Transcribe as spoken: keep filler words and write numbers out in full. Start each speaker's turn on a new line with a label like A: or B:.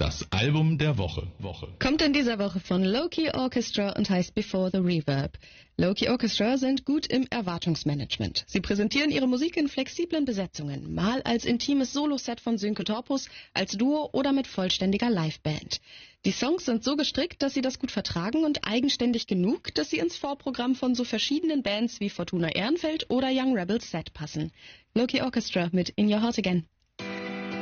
A: Das Album der Woche. Woche.
B: Kommt in dieser Woche von Low-Key Orchestra und heißt Before the Reverb. Low-Key Orchestra sind gut im Erwartungsmanagement. Sie präsentieren ihre Musik in flexiblen Besetzungen, mal als intimes Soloset von Sönke Torpus, als Duo oder mit vollständiger Liveband. Die Songs sind so gestrickt, dass sie das gut vertragen und eigenständig genug, dass sie ins Vorprogramm von so verschiedenen Bands wie Fortuna Ehrenfeld oder Young Rebels Set passen. Low-Key Orchestra mit In Your Heart Again.